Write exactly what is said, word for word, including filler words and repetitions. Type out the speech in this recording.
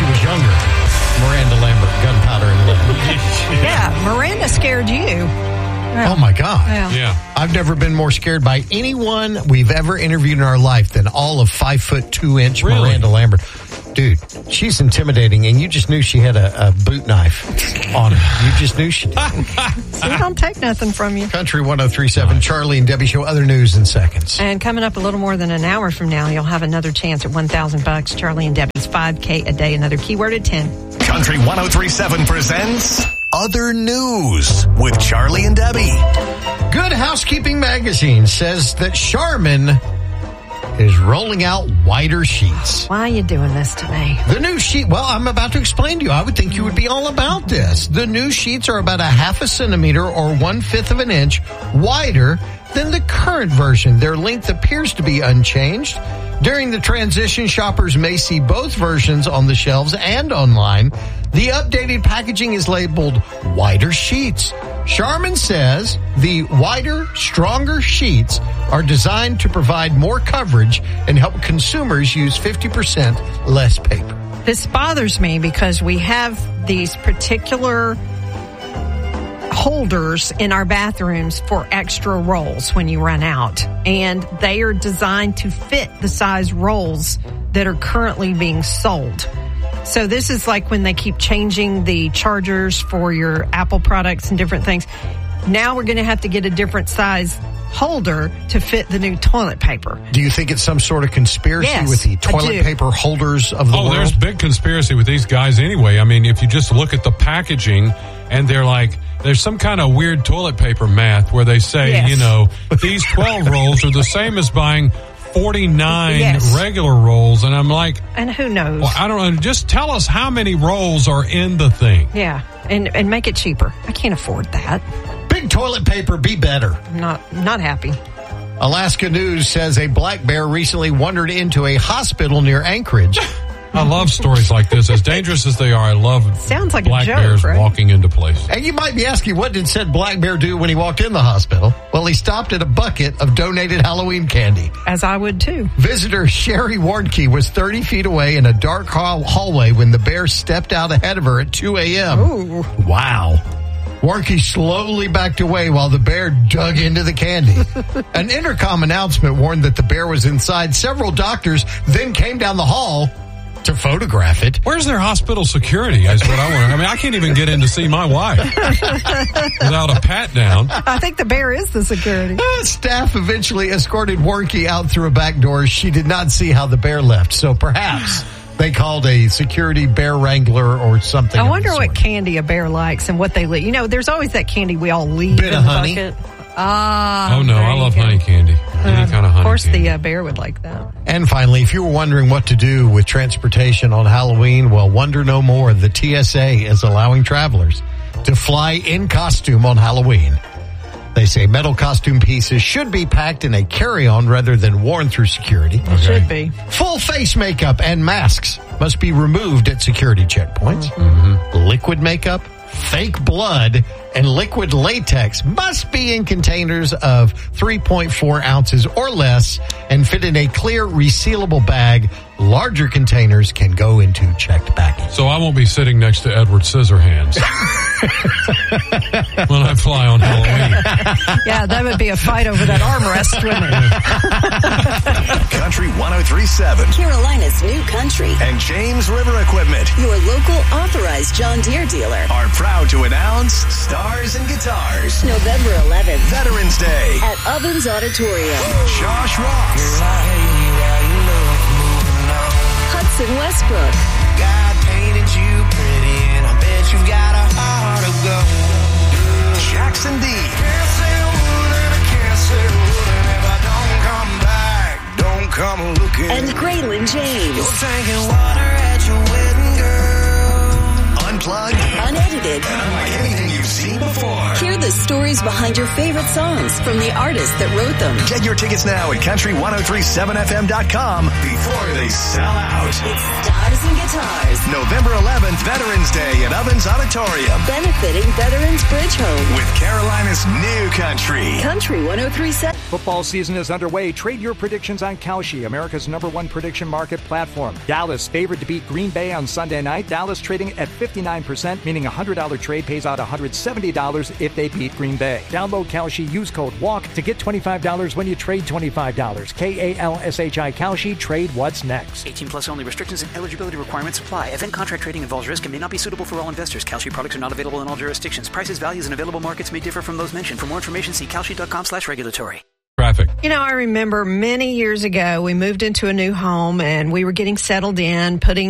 she was younger. Miranda Lambert, Gunpowder and Lead. Yeah, Miranda scared you. Oh, my God. Yeah. Yeah. I've never been more scared by anyone we've ever interviewed in our life than all of five foot two inch Really? Miranda Lambert. Dude, she's intimidating, and you just knew she had a, a boot knife on her. You just knew she did. She don't take nothing from you. Country one oh three point seven, Charlie and Debbie Show. Other news in seconds. And coming up a little more than an hour from now, you'll have another chance at one thousand bucks. Charlie and Debbie's five K a day. Another keyword at ten. Country one oh three point seven presents Other News with Charlie and Debbie. Good Housekeeping Magazine says that Charmin is rolling out wider sheets. Why are you doing this to me? The new sheet, well, I'm about to explain to you. I would think you would be all about this. The new sheets are about a half a centimeter or one-fifth of an inch wider than the current version. Their length appears to be unchanged. During the transition, shoppers may see both versions on the shelves and online. The updated packaging is labeled wider sheets. Charmin says the wider, stronger sheets are designed to provide more coverage and help consumers use fifty percent less paper. This bothers me because we have these particular holders in our bathrooms for extra rolls when you run out. And they are designed to fit the size rolls that are currently being sold. So this is like when they keep changing the chargers for your Apple products and different things. Now we're going to have to get a different size holder to fit the new toilet paper. Do you think it's some sort of conspiracy Yes, with the I toilet do. paper holders of the Oh, world? there's big conspiracy with these guys anyway. I mean, if you just look at the packaging and they're like, there's some kind of weird toilet paper math where they say, Yes. you know, these twelve rolls are the same as buying forty-nine Yes. regular rolls. And I'm like, And who knows? well, I don't know. Just tell us how many rolls are in the thing. Yeah, and and make it cheaper. I can't afford that. Big toilet paper, be better. I'm not not happy. Alaska News says a black bear recently wandered into a hospital near Anchorage. I love stories like this. As dangerous as they are, I love Sounds like a black joke, bears right? walking into place. And you might be asking, what did said black bear do when he walked in the hospital? Well, he stopped at a bucket of donated Halloween candy. As I would too. Visitor Sherry Warnke was thirty feet away in a dark hall- hallway when the bear stepped out ahead of her at two a.m. Ooh. Wow. Warnke slowly backed away while the bear dug into the candy. An intercom announcement warned that the bear was inside. Several doctors then came down the hall to photograph it. Where's their hospital security is what I want. I mean, I can't even get in to see my wife without a pat down. I think the bear is the security. Uh, Staff eventually escorted Warnke out through a back door. She did not see how the bear left, so perhaps they called a security bear wrangler or something. I of wonder the what sort. candy a bear likes and what they leave. You know, there's always that candy we all leave Bit in of the honey. bucket. Ah. Oh, no, there I you love go. honey candy. Any Uh, kind of honey Of course, candy. the uh, bear would like that. And finally, if you were wondering what to do with transportation on Halloween, well, wonder no more. The T S A is allowing travelers to fly in costume on Halloween. They say metal costume pieces should be packed in a carry-on rather than worn through security. It should be. Full face makeup and masks must be removed at security checkpoints. Mm-hmm. Liquid makeup, fake blood, and liquid latex must be in containers of three point four ounces or less and fit in a clear, resealable bag. Larger containers can go into checked baggage. So I won't be sitting next to Edward Scissorhands when I fly on Halloween. Yeah, that would be a fight over that armrest, wouldn't it? Country one oh three point seven Carolina's new country. and James River Equipment Your local authorized John Deere dealer. are proud to announce Stars and Guitars November eleventh Veterans Day. at Ovens Auditorium. Josh Ross, Hudson Westbrook. God painted you pretty, and I bet you've got a heart of gold. Jackson D, Can't say a word and I can't say a word, and if I don't come back, don't come looking. And Graylin James. You're drinking water at your wedding, girl. Unplugged, Unedited. and unlike anything you've seen before. Hear the stories behind your favorite songs from the artists that wrote them. Get your tickets now at country ten thirty-seven f m dot com before they sell out. It's Stars Artisan Guitars. November eleventh, Veterans Day at Ovens Auditorium. Benefiting Veterans Bridge Home. With Carolina's new country. Country one oh three point seven. Football season is underway. Trade your predictions on Kalshi, America's number one prediction market platform. Dallas favored to beat Green Bay on Sunday night. Dallas trading at fifty-nine percent, meaning a one hundred dollars trade pays out one hundred seventy dollars if they beat Green Bay. Download Kalshi, use code WALK to get twenty-five dollars when you trade twenty-five dollars. K A L S H I Kalshi. Trade what's next. eighteen plus only. Restrictions and eligibility requirements apply. Event contract trading involves risk and may not be suitable for all investors. Kalshi products are not available in all jurisdictions. Prices, values, and available markets may differ from those mentioned. For more information, see kalshi.com slash regulatory. Traffic. You know, I remember many years ago, we moved into a new home and we were getting settled in, putting